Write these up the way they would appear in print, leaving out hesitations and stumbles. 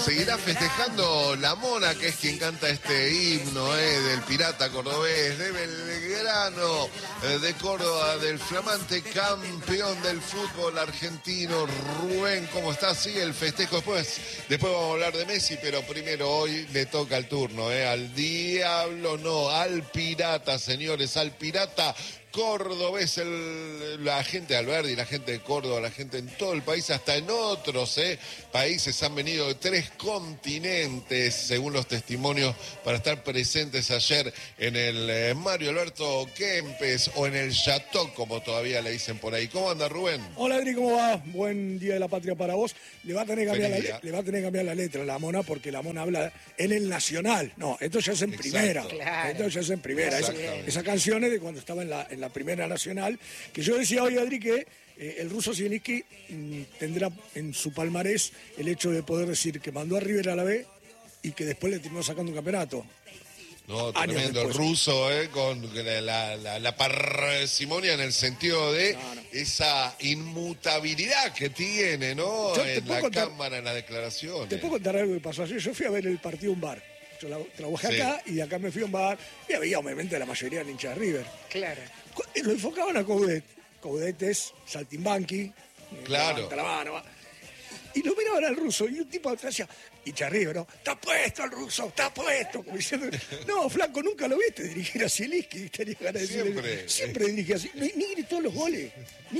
Seguirá festejando la Mona, que es quien canta este himno del pirata cordobés, de Belgrano, de Córdoba, del flamante campeón del fútbol argentino. Rubén, ¿cómo estás? Sigue el festejo después vamos a hablar de Messi, pero primero hoy le toca el turno, al diablo no, al pirata, señores, al pirata cordobés, la gente de Alberdi, la gente de Córdoba, la gente en todo el país, hasta en otros países han venido de 3 continentes, según los testimonios, para estar presentes ayer en el Mario Alberto Kempes o en el Chateau, como todavía le dicen por ahí. ¿Cómo anda, Rubén? Hola, Adri, ¿cómo va? Buen Día de la Patria para vos. Le va a tener que cambiar la letra a la Mona, porque la Mona habla en el Nacional. No, esto ya es en primera. Claro. Esto ya es en primera. Esa canción es de cuando estaba en la Primera Nacional, que yo decía hoy, Adri, que el ruso Zielinski tendrá en su palmarés el hecho de poder decir que mandó a River a la B y que después le terminó sacando un campeonato. No, tremendo el ruso, con la parsimonia en el sentido de esa inmutabilidad que tiene, ¿no? En la cámara, en las declaraciones. Te puedo contar algo que pasó ayer. Yo fui a ver el partido a un bar. Yo trabajé acá y de acá me fui a un bar y había obviamente la mayoría de hinchas de River. Claro. Lo enfocaban a Coudet. Coudet es saltimbanqui. Claro. Levanta la mano. Y lo miraban al ruso y un tipo atrás decía, hincha River, ¿no? Está puesto el ruso, está puesto. Como diciendo, no, flaco, nunca lo viste dirigir a Zielinski. Tenía ganas de decirle, siempre dirigía así. Ni gritó los goles.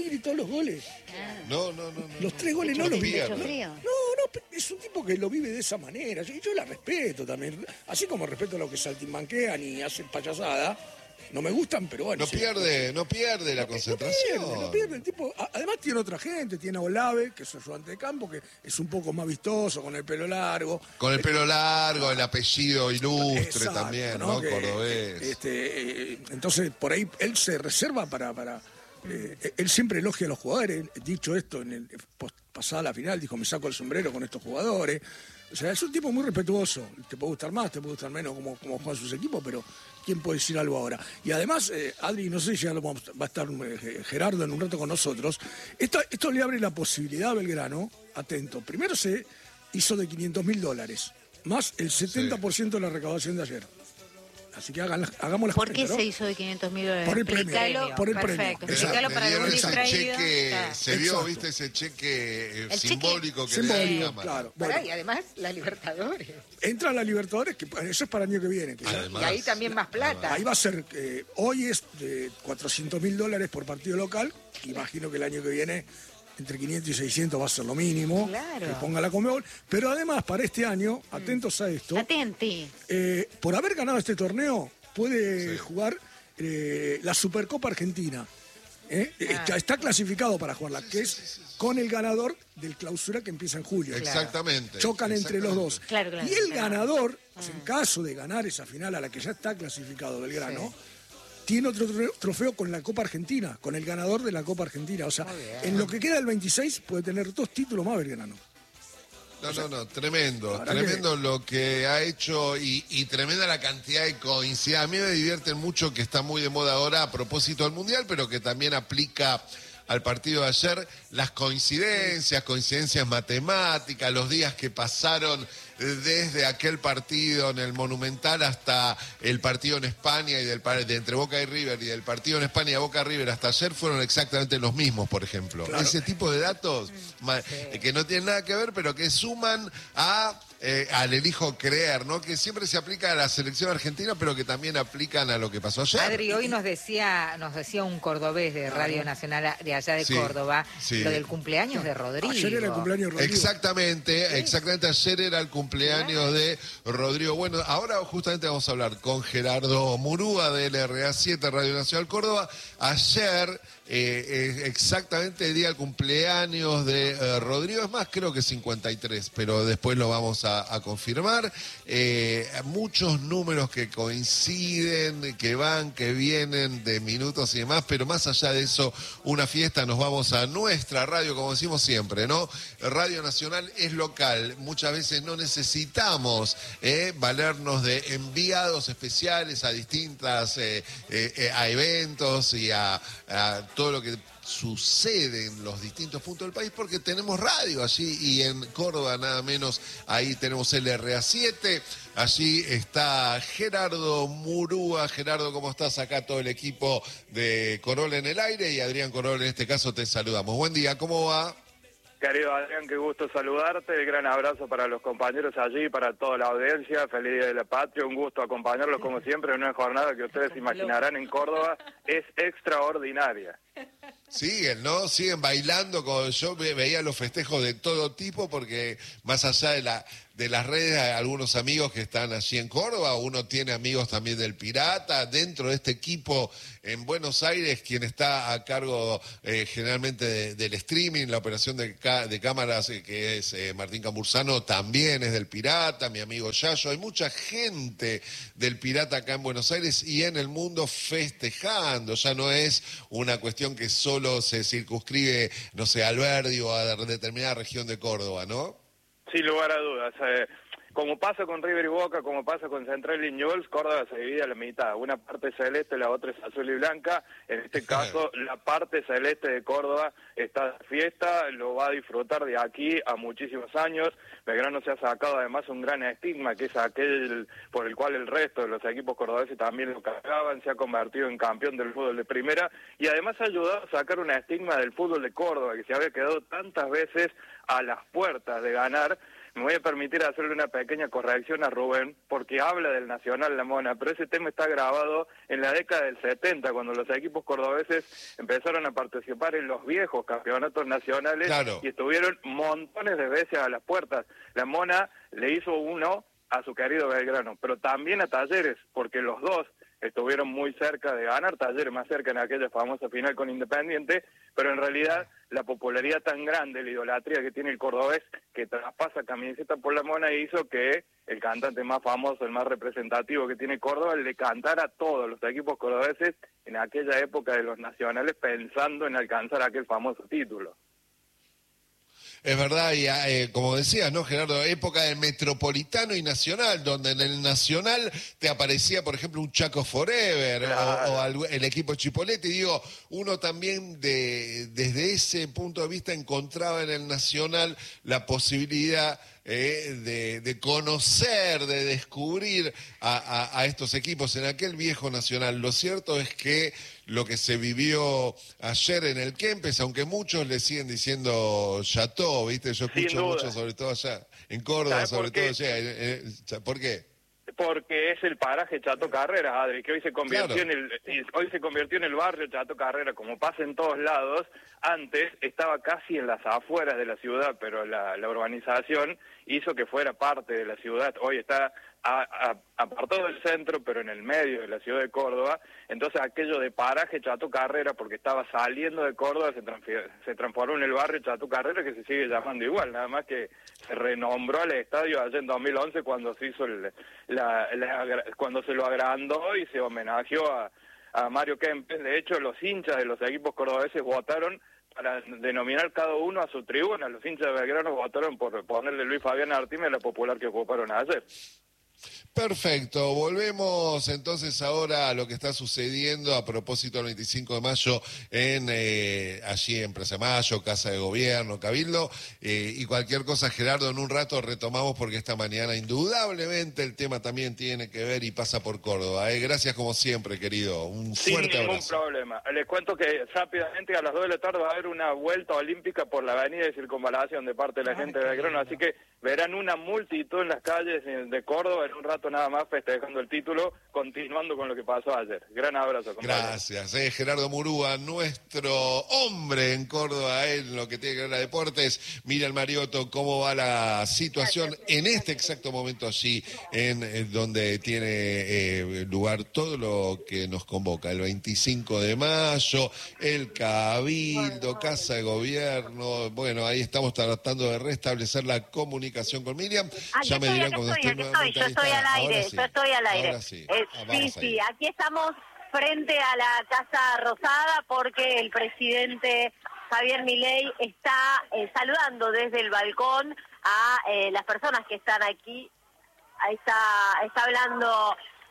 No. Los 3 goles no los pierde. No, es un tipo que lo vive de esa manera. Yo la respeto también. Así como respeto a los que saltimbanquean y hacen payasada. No me gustan, pero bueno. No pierde la concentración. No pierde. El tipo, además tiene otra gente, tiene a Olave, que es su ayudante de campo, que es un poco más vistoso, con el pelo largo. Con el pelo largo, el apellido ilustre. Exacto, también, ¿no? Que, Cordobés. Entonces, por ahí él se reserva para él siempre elogia a los jugadores. Dicho esto, pasada la final, dijo, me saco el sombrero con estos jugadores. O sea, es un tipo muy respetuoso. Te puede gustar más, te puede gustar menos como juegan sus equipos, pero ¿quién puede decir algo ahora? Y además, Adri, no sé si ya va a estar Gerardo en un rato con nosotros. Esto le abre la posibilidad a Belgrano, atento. Primero se hizo de $500.000, más el 70% de la recaudación de ayer. Así que hagamos las ¿Por qué cuentas, ¿no? se hizo de $500.000? Por el premio. Por el Perfecto. premio. Explícalo para algún distraído. Se vio, Exacto. ¿viste? Ese cheque El simbólico cheque que le da la Cámara. Claro. Pará, Bueno, y además la Libertadores. entra la Libertadores, que eso es para el año que viene. Además, Y ahí también más plata. Ahí va a ser, hoy es de $400.000 por partido local. Imagino que el año que viene entre 500 y 600 va a ser lo mínimo. Claro. Que ponga la Conmebol. Pero además, para este año, atentos a esto, Atenti. por haber ganado este torneo, puede jugar la Supercopa Argentina. Está clasificado para jugarla, que es con el ganador del clausura que empieza en julio. Exactamente. Chocan entre los dos. Claro. Y el ganador, en caso de ganar esa final a la que ya está clasificado Belgrano, tiene otro trofeo con la Copa Argentina, con el ganador de la Copa Argentina. O sea, en lo que queda del 26 puede tener 2 títulos más Belgrano. Tremendo lo que ha hecho y tremenda la cantidad de coincidencias. A mí me divierten mucho, que está muy de moda ahora a propósito del Mundial, pero que también aplica al partido de ayer, las coincidencias matemáticas, los días que pasaron desde aquel partido en el Monumental hasta el partido en España y de entre Boca y River, y del partido en España y Boca River hasta ayer fueron exactamente los mismos, por ejemplo. Claro. Ese tipo de datos que no tienen nada que ver, pero que suman al elijo creer, ¿no? Que siempre se aplica a la selección argentina, pero que también aplican a lo que pasó ayer. Adri, hoy nos decía un cordobés de Radio Nacional de allá de Córdoba, lo del cumpleaños de Rodrigo. Ayer era el cumpleaños de Rodrigo. Exactamente, ayer era el cumpleaños de Rodrigo. Bueno, ahora justamente vamos a hablar con Gerardo Murúa de LRA7, Radio Nacional Córdoba. Ayer, exactamente el día del cumpleaños de Rodrigo, es más, creo que 53, pero después lo vamos a confirmar. Muchos números que coinciden, que van, que vienen de minutos y demás, pero más allá de eso, una fiesta. Nos vamos a nuestra radio, como decimos siempre, ¿no? Radio Nacional es local, muchas veces no necesitamos valernos de enviados especiales a distintas a eventos y a todo lo que sucede en los distintos puntos del país, porque tenemos radio allí, y en Córdoba nada menos, ahí tenemos el RA7, allí está Gerardo Murúa. Gerardo, ¿cómo estás? Acá todo el equipo de Corol en el aire, y Adrián Corol en este caso te saludamos. Buen día, ¿cómo va? Querido Adrián, qué gusto saludarte, gran abrazo para los compañeros allí, para toda la audiencia, feliz Día de la Patria, un gusto acompañarlos como siempre en una jornada que ustedes imaginarán en Córdoba, es extraordinaria. Siguen, ¿no? Siguen bailando. Yo veía los festejos de todo tipo, porque más allá de las redes hay algunos amigos que están allí en Córdoba, uno tiene amigos también del Pirata, dentro de este equipo en Buenos Aires, quien está a cargo generalmente del streaming, la operación de cámaras, que es Martín Cambursano, también es del Pirata, mi amigo Yayo. Hay mucha gente del Pirata acá en Buenos Aires y en el mundo festejando. Ya no es una cuestión que solo se circunscribe, no sé, a Alberdi o a determinada región de Córdoba, ¿no? Sin lugar a dudas. Como pasa con River y Boca, como pasa con Central y Newell's, Córdoba se divide a la mitad. Una parte es celeste, la otra es azul y blanca. En este caso, la parte celeste de Córdoba está de fiesta, lo va a disfrutar de aquí a muchísimos años. Belgrano se ha sacado además un gran estigma, que es aquel por el cual el resto de los equipos cordobeses también lo cargaban. Se ha convertido en campeón del fútbol de primera y además ha ayudado a sacar un estigma del fútbol de Córdoba, que se había quedado tantas veces a las puertas de ganar. Me voy a permitir hacerle una pequeña corrección a Rubén, porque habla del Nacional La Mona, pero ese tema está grabado en la década del 70, cuando los equipos cordobeses empezaron a participar en los viejos campeonatos nacionales, claro, y estuvieron montones de veces a las puertas. La Mona le hizo uno a su querido Belgrano, pero también a Talleres, porque los dos estuvieron muy cerca de ganar, Talleres más cerca en aquella famosa final con Independiente, pero en realidad la popularidad tan grande, la idolatría que tiene el cordobés, que traspasa camiseta por la Mona, hizo que el cantante más famoso, el más representativo que tiene Córdoba, le cantara a todos los equipos cordobeses en aquella época de los nacionales, pensando en alcanzar aquel famoso título. Es verdad, y como decías, ¿no, Gerardo? Época del Metropolitano y Nacional, donde en el Nacional te aparecía, por ejemplo, un Chaco Forever, claro, o el equipo Chipolete. Y digo, uno también desde ese punto de vista encontraba en el Nacional la posibilidad de conocer, de descubrir a estos equipos en aquel viejo Nacional. Lo cierto es que lo que se vivió ayer en el Kempes, aunque muchos le siguen diciendo Chateau, ¿viste? Yo escucho mucho, sobre todo allá en Córdoba, sobre todo allá. ¿Por qué? Porque es el paraje Chato Carreras, Adri, que hoy se convirtió claro, en el barrio Chato Carreras, como pasa en todos lados. Antes estaba casi en las afueras de la ciudad, pero la urbanización hizo que fuera parte de la ciudad. Hoy está apartado del centro, pero en el medio de la ciudad de Córdoba. Entonces aquello de paraje Chato Carrera, porque estaba saliendo de Córdoba, se transformó en el barrio Chato Carrera, que se sigue llamando igual, nada más que se renombró al estadio allá en 2011 cuando se hizo cuando se lo agrandó y se homenajeó a Mario Kempes. De hecho, los hinchas de los equipos cordobeses votaron para denominar cada uno a su tribuna. Los hinchas de Belgrano votaron por ponerle Luis Fabián Artime a la popular que ocuparon ayer. Perfecto, volvemos entonces ahora a lo que está sucediendo a propósito del 25 de mayo allí en Plaza Mayo, Casa de Gobierno, Cabildo, y cualquier cosa, Gerardo, en un rato retomamos, porque esta mañana indudablemente el tema también tiene que ver y pasa por Córdoba. Gracias como siempre, querido, un fuerte abrazo. Sin ningún problema. Les cuento que rápidamente a las 2 de la tarde va a haber una vuelta olímpica por la avenida de Circunvalación de parte de la gente de Belgrano, así que verán una multitud en las calles de Córdoba en un rato nada más festejando el título, continuando con lo que pasó ayer. Gran abrazo, compañero. Gracias, Gerardo Murúa, nuestro hombre en Córdoba en lo que tiene que ver a deportes. Miriam Mariotto, cómo va la situación en este exacto momento allí, en donde tiene lugar todo lo que nos convoca, el 25 de mayo, el Cabildo, Casa de Gobierno. Bueno, ahí estamos tratando de restablecer la comunicación con Miriam. Ya me dirán cuando esté nuevamente. Yo estoy al aire, sí, yo estoy al aire. Ahora sí, Sí, aquí estamos frente a la Casa Rosada porque el presidente Javier Milei está saludando desde el balcón a las personas que están aquí. Ahí está hablando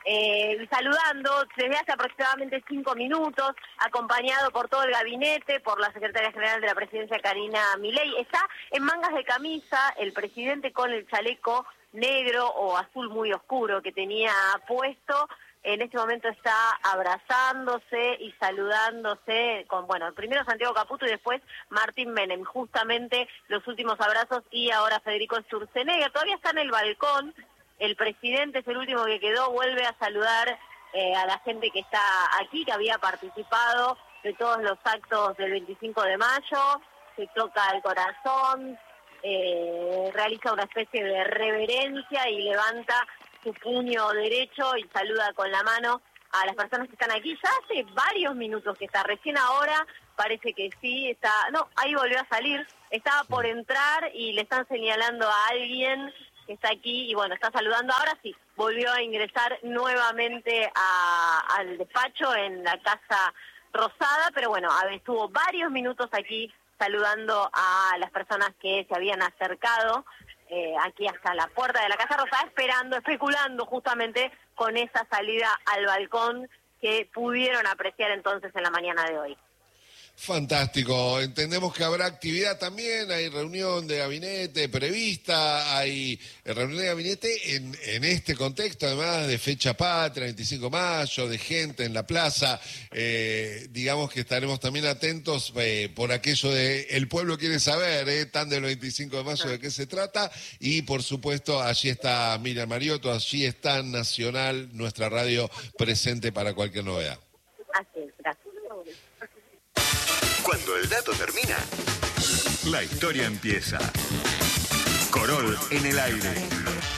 saludando desde hace aproximadamente 5 minutos, acompañado por todo el gabinete, por la secretaria general de la presidencia, Karina Milei. Está en mangas de camisa el presidente con el chaleco negro o azul muy oscuro que tenía puesto. En este momento está abrazándose y saludándose con, primero Santiago Caputo y después Martín Menem, justamente los últimos abrazos, y ahora Federico Sturzenegger. Todavía está en el balcón, el presidente es el último que quedó, vuelve a saludar a la gente que está aquí, que había participado de todos los actos del 25 de mayo, se toca el corazón, realiza una especie de reverencia y levanta su puño derecho y saluda con la mano a las personas que están aquí. Ya hace varios minutos que está, recién ahora parece que sí, está, no, ahí volvió a salir, estaba por entrar y le están señalando a alguien que está aquí y está saludando. Ahora sí, volvió a ingresar nuevamente al despacho en la Casa Rosada, pero estuvo varios minutos aquí saludando a las personas que se habían acercado aquí hasta la puerta de la Casa Rosada, especulando justamente con esa salida al balcón que pudieron apreciar entonces en la mañana de hoy. Fantástico, entendemos que habrá actividad también, hay reunión de gabinete prevista, hay reunión de gabinete en este contexto, además de fecha patria, 25 de mayo, de gente en la plaza, digamos que estaremos también atentos por aquello de el pueblo quiere saber, tan del 25 de mayo de qué se trata, y por supuesto allí está Miriam Mariotto, allí está Nacional, nuestra radio presente para cualquier novedad. Así es, gracias. Cuando el dato termina, la historia empieza. Corol en el aire.